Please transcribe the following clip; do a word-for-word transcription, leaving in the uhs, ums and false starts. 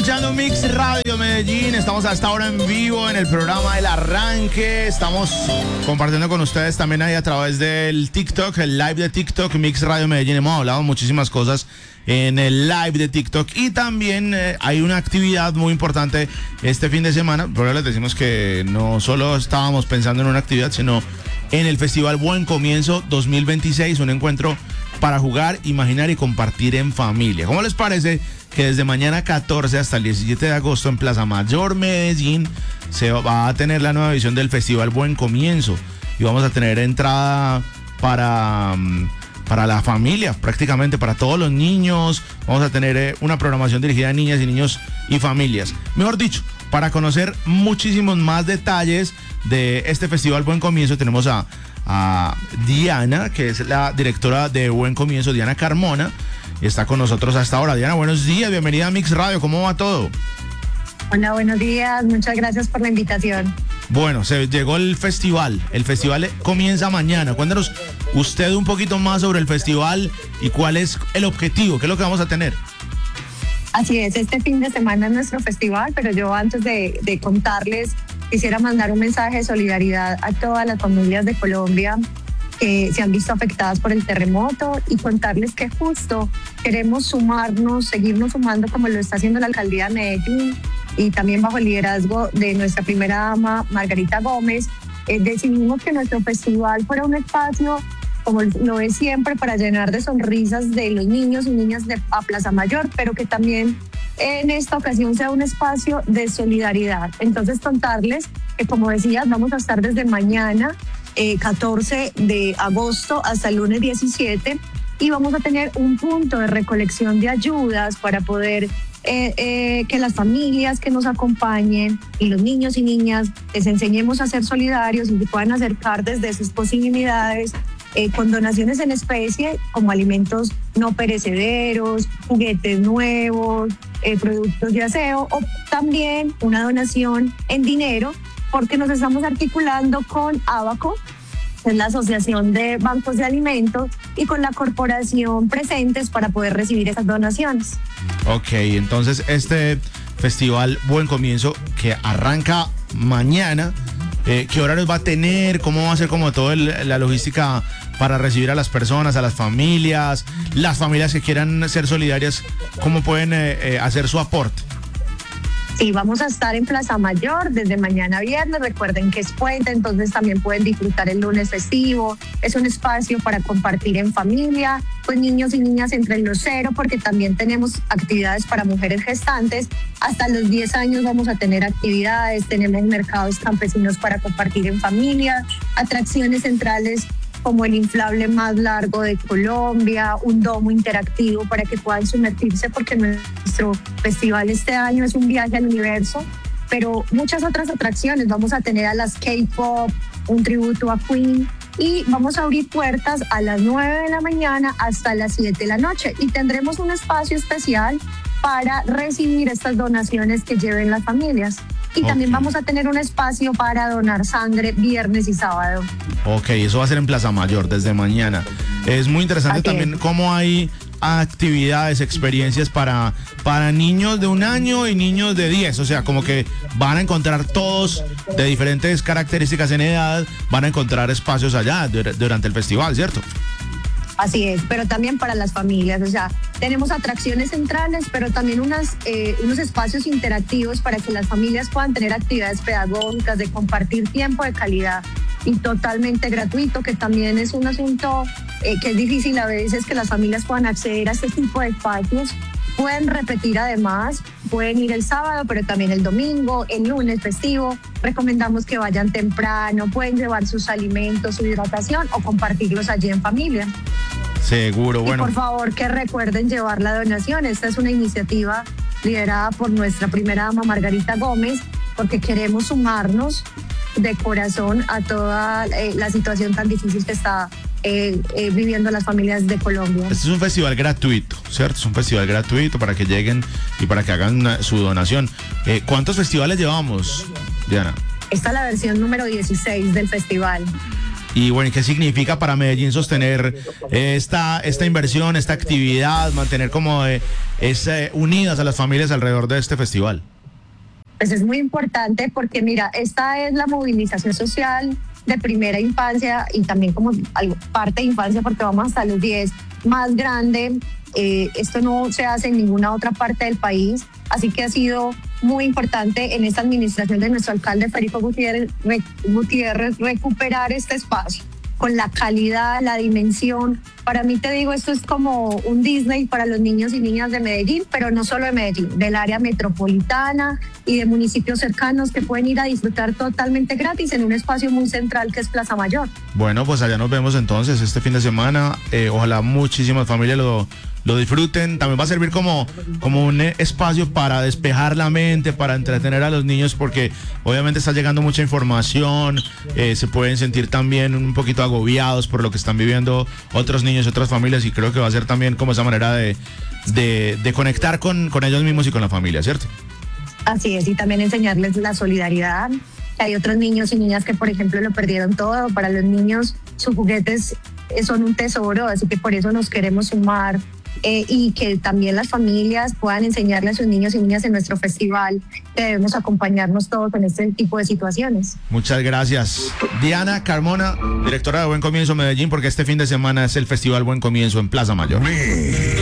escuchando Mix Radio Medellín. Estamos hasta ahora en vivo en el programa El Arranque. Estamos compartiendo con ustedes también ahí a través del TikTok, el live de TikTok, Mix Radio Medellín. Hemos hablado muchísimas cosas en el live de TikTok y también eh, hay una actividad muy importante este fin de semana. Pero les decimos que no solo estábamos pensando en una actividad, sino en el Festival Buen Comienzo dos mil veintiséis, un encuentro para jugar, imaginar y compartir en familia. ¿Cómo les parece que desde mañana catorce hasta el diecisiete de agosto en Plaza Mayor, Medellín, se va a tener la nueva edición del Festival Buen Comienzo y vamos a tener entrada para, para la familia, prácticamente para todos los niños? Vamos a tener eh, una programación dirigida a niñas y niños y familias. Mejor dicho, para conocer muchísimos más detalles de este Festival Buen Comienzo, tenemos a, a Diana, que es la directora de Buen Comienzo, Diana Carmona. Está con nosotros hasta ahora. Diana, buenos días, bienvenida a Mix Radio, ¿cómo va todo? Hola, buenos días, muchas gracias por la invitación. Bueno, se llegó el festival, el festival comienza mañana. Cuéntanos usted un poquito más sobre el festival y cuál es el objetivo, qué es lo que vamos a tener. Así es, este fin de semana es nuestro festival, pero yo antes de, de contarles, quisiera mandar un mensaje de solidaridad a todas las familias de Colombia que se han visto afectadas por el terremoto y contarles que justo queremos sumarnos, seguirnos sumando como lo está haciendo la Alcaldía de Medellín y también bajo el liderazgo de nuestra primera dama, Margarita Gómez. Eh, decidimos que nuestro festival fuera un espacio, como lo es siempre, para llenar de sonrisas de los niños y niñas de a Plaza Mayor, pero que también en esta ocasión sea un espacio de solidaridad. Entonces contarles que, como decías, vamos a estar desde mañana Eh, catorce de agosto hasta el lunes diecisiete y vamos a tener un punto de recolección de ayudas para poder eh, eh, que las familias que nos acompañen y los niños y niñas les enseñemos a ser solidarios y que puedan acercar desde sus posibilidades eh, con donaciones en especie como alimentos no perecederos, juguetes nuevos, eh, productos de aseo o también una donación en dinero, porque nos estamos articulando con Abaco, que es la Asociación de Bancos de Alimentos, y con la Corporación Presentes para poder recibir esas donaciones. Ok, entonces este festival Buen Comienzo que arranca mañana, eh, ¿qué horarios va a tener? ¿Cómo va a ser como toda la logística para recibir a las personas, a las familias, las familias que quieran ser solidarias, cómo pueden eh, eh, hacer su aporte? Sí, vamos a estar en Plaza Mayor desde mañana viernes. Recuerden que es puente, entonces también pueden disfrutar el lunes festivo. Es un espacio para compartir en familia, con niños y niñas entre los cero, porque también tenemos actividades para mujeres gestantes. Hasta los diez años vamos a tener actividades, tenemos mercados campesinos para compartir en familia, atracciones centrales como el inflable más largo de Colombia, un domo interactivo para que puedan sumergirse, porque nuestro festival este año es un viaje al universo, pero muchas otras atracciones. Vamos a tener a las K-pop, un tributo a Queen, y vamos a abrir puertas a las nueve de la mañana hasta las siete de la noche y tendremos un espacio especial para recibir estas donaciones que lleven las familias. Y okay, también vamos a tener un espacio para donar sangre viernes y sábado. Ok, eso va a ser en Plaza Mayor desde mañana. Es muy interesante Aquí también es. cómo hay actividades, experiencias para, para niños de un año y niños de diez. O sea, como que van a encontrar todos de diferentes características en edad, van a encontrar espacios allá durante el festival, ¿cierto? Así es, pero también para las familias, o sea, tenemos atracciones centrales, pero también unas, eh, unos espacios interactivos para que las familias puedan tener actividades pedagógicas, de compartir tiempo de calidad y totalmente gratuito, que también es un asunto eh, que es difícil a veces que las familias puedan acceder a este tipo de espacios. Pueden repetir además, pueden ir el sábado, pero también el domingo, el lunes festivo. Recomendamos que vayan temprano, pueden llevar sus alimentos, su hidratación o compartirlos allí en familia. Seguro, bueno. Y por favor que recuerden llevar la donación. Esta es una iniciativa liderada por nuestra primera dama Margarita Gómez, porque queremos sumarnos de corazón a toda eh, la situación tan difícil que está eh, eh, viviendo las familias de Colombia. Este es un festival gratuito, ¿cierto? Es un festival gratuito para que lleguen y para que hagan una, su donación. Eh, ¿Cuántos festivales llevamos, Diana? Esta es la versión número dieciséis del festival. y bueno, ¿qué significa para Medellín sostener esta, esta inversión, esta actividad, mantener como eh, es, eh, unidas a las familias alrededor de este festival? Pues es muy importante porque mira, esta es la movilización social de primera infancia y también como algo, parte de infancia porque vamos hasta los diez, más grande. Eh, esto no se hace en ninguna otra parte del país, así que ha sido muy importante en esta administración de nuestro alcalde Federico Gutiérrez, Re, Gutiérrez recuperar este espacio con la calidad, la dimensión. Para mí, te digo, esto es como un Disney para los niños y niñas de Medellín, pero no solo de Medellín, del área metropolitana y de municipios cercanos que pueden ir a disfrutar totalmente gratis en un espacio muy central que es Plaza Mayor. Bueno, pues allá nos vemos entonces este fin de semana. Eh, ojalá muchísimas familias lo, lo disfruten. También va a servir como, como un espacio para despejar la mente, para entretener a los niños, porque obviamente está llegando mucha información, eh, se pueden sentir también un poquito agobiados por lo que están viviendo otros niños y otras familias, y creo que va a ser también como esa manera de, de, de conectar con, con ellos mismos y con la familia, ¿cierto? Así es, y también enseñarles la solidaridad. Hay otros niños y niñas que, por ejemplo, lo perdieron todo. Para los niños, sus juguetes son un tesoro, así que por eso nos queremos sumar. Eh, y que también las familias puedan enseñarle a sus niños y niñas en nuestro festival que debemos acompañarnos todos en este tipo de situaciones. Muchas gracias. Diana Carmona, directora de Buen Comienzo Medellín, porque este fin de semana es el Festival Buen Comienzo en Plaza Mayor.